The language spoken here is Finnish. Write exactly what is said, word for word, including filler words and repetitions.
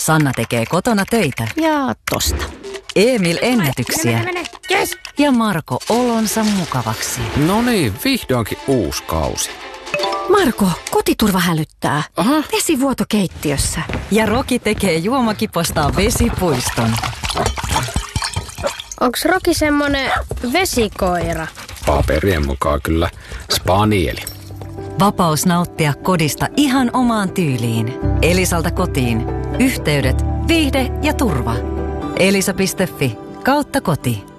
Sanna tekee kotona töitä. Ja tosta. Emil ennätyksiä. Mene, mene, mene. Yes. Ja Marko olonsa mukavaksi. No niin, vihdoinkin uusi kausi. Marko, kotiturva hälyttää. Aha. Vesivuoto keittiössä. Ja Roki tekee juomakipostaan vesipuiston. Onks Roki semmonen vesikoira? Paperien mukaan kyllä spanieli. Vapaus nauttia kodista ihan omaan tyyliin. Elisalta kotiin. Yhteydet, viihde ja turva. Elisa piste fi kautta koti.